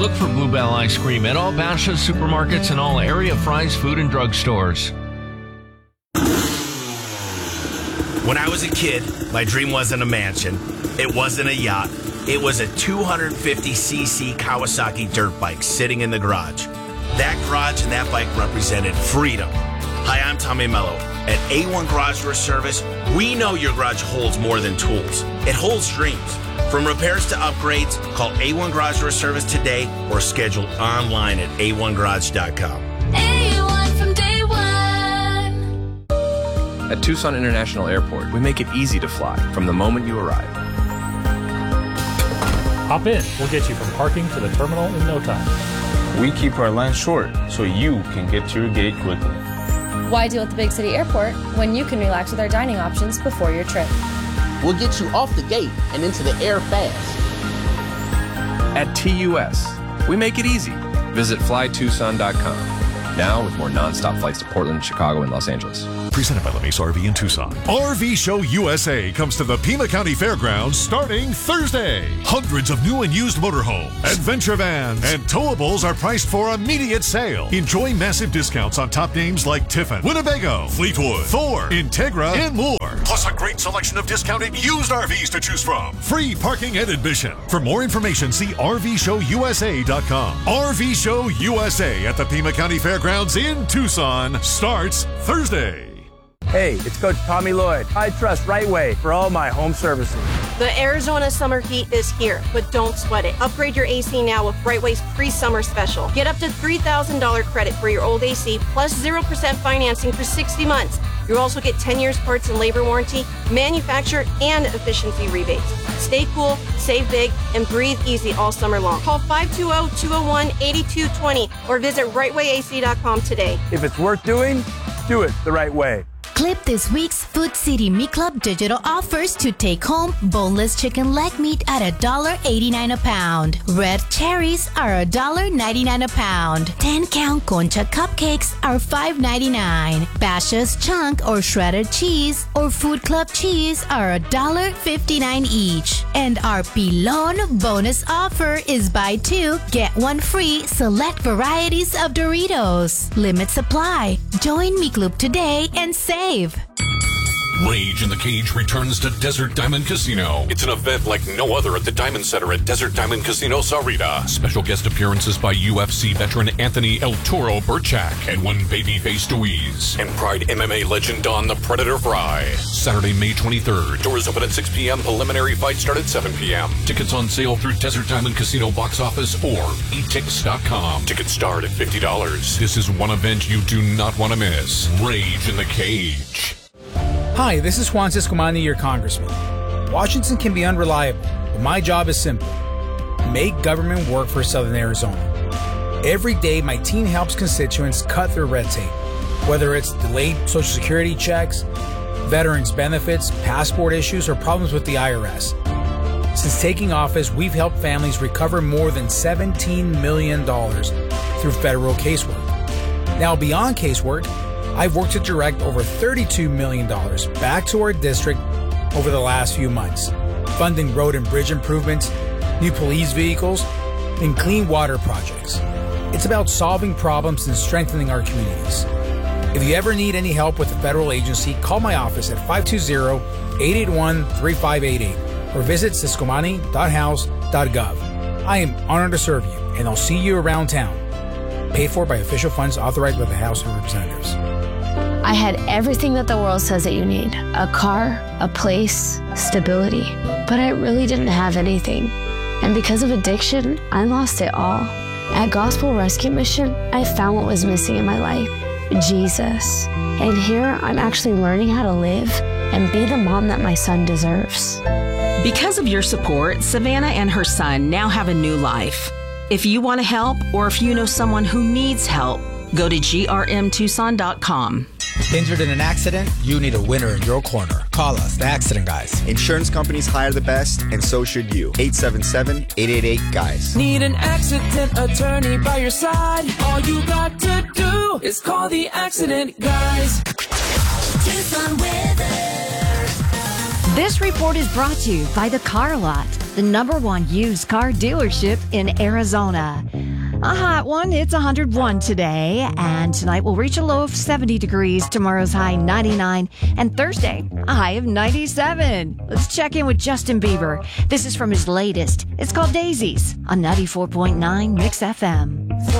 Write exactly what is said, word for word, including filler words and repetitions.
Look for Bluebell ice cream at all Basha supermarkets and all area Fry's food and drug stores. When I was a kid, my dream wasn't a mansion. It wasn't a yacht. It was a two hundred fifty c c Kawasaki dirt bike sitting in the garage. That garage and that bike represented freedom. Hi, I'm Tommy Mello. At A one Garage Door Service, we know your garage holds more than tools. It holds dreams. From repairs to upgrades, call A one Garage Door Service today or schedule online at a one garage dot com. A one from day one. At Tucson International Airport, we make it easy to fly from the moment you arrive. Hop in. We'll get you from parking to the terminal in no time. We keep our line short so you can get to your gate quickly. Why deal with the big city airport when you can relax with our dining options before your trip? We'll get you off the gate and into the air fast. At T U S, we make it easy. Visit fly tucson dot com. Now with more nonstop flights to Portland, Chicago, and Los Angeles. Presented by LeMace R V in Tucson. R V Show U S A comes to the Pima County Fairgrounds starting Thursday. Hundreds of new and used motorhomes, adventure vans, and towables are priced for immediate sale. Enjoy massive discounts on top names like Tiffin, Winnebago, Fleetwood, Thor, Integra, and more. Plus a great selection of discounted used R Vs to choose from. Free parking and admission. For more information, see R V show U S A dot com. R V Show U S A at the Pima County Fairgrounds in Tucson starts Thursday. Hey, it's Coach Tommy Lloyd. I trust Right Way for all my home services. The Arizona summer heat is here, but don't sweat it. Upgrade your A C now with Right Way's pre-summer special. Get up to three thousand dollars credit for your old A C plus zero percent financing for sixty months. You'll also get ten years parts and labor warranty, manufacturer, and efficiency rebates. Stay cool, save big, and breathe easy all summer long. Call five two zero, two zero one, eight two two zero or visit right way A C dot com today. If it's worth doing, do it the right way. Clip this week's Food City Meat Club digital offers to take home boneless chicken leg meat at one dollar eighty-nine a pound. Red cherries are one dollar ninety-nine a pound. ten count Concha cupcakes are five ninety-nine. Basha's chunk or shredded cheese or Food Club cheese are one dollar fifty-nine each. And our Pilon bonus offer is buy two, get one free select varieties of Doritos. Limit supply. Join Meat Club today and save. Rage in the Cage returns to Desert Diamond Casino. It's an event like no other at the Diamond Center at Desert Diamond Casino Sarita. Special guest appearances by U F C veteran Anthony El Toro Burchak and one babyface Deweese. And Pride M M A legend Don the Predator Fry. Saturday, May twenty-third. Doors open at six p.m. Preliminary fights start at seven p.m. Tickets on sale through Desert Diamond Casino box office or e tix dot com. Tickets start at fifty dollars. This is one event you do not want to miss. Rage in the Cage. Hi, this is Juan Ciscomani, your congressman. Washington can be unreliable, but my job is simple. Make government work for Southern Arizona. Every day, my team helps constituents cut through red tape, whether it's delayed Social Security checks, veterans benefits, passport issues, or problems with the I R S. Since taking office, we've helped families recover more than seventeen million dollars through federal casework. Now, beyond casework, I've worked to direct over thirty-two million dollars back to our district over the last few months, funding road and bridge improvements, new police vehicles, and clean water projects. It's about solving problems and strengthening our communities. If you ever need any help with a federal agency, call my office at five two zero, eight eight one, three five eight eight or visit ciscomani dot house dot gov. I am honored to serve you, and I'll see you around town. Paid for by official funds authorized by the House of Representatives. I had everything that the world says that you need. A car, a place, stability. But I really didn't have anything. And because of addiction, I lost it all. At Gospel Rescue Mission, I found what was missing in my life, Jesus. And here, I'm actually learning how to live and be the mom that my son deserves. Because of your support, Savannah and her son now have a new life. If you want to help, or if you know someone who needs help, go to G R M Tucson dot com. Injured in an accident? You need a winner in your corner. Call us, the Accident Guys. Insurance companies hire the best, and so should you. eight seven seven, eight eight eight, GUYS. Need an accident attorney by your side? All you got to do is call the Accident Guys. Tucson weather. This report is brought to you by The Car Lot. the number one used car dealership in Arizona. A hot one, it's one hundred one today, and tonight will reach a low of seventy degrees, tomorrow's high ninety-nine, and Thursday, a high of ninety-seven. Let's check in with Justin Bieber. This is from his latest. It's called Daisies on ninety-four point nine Mix F M.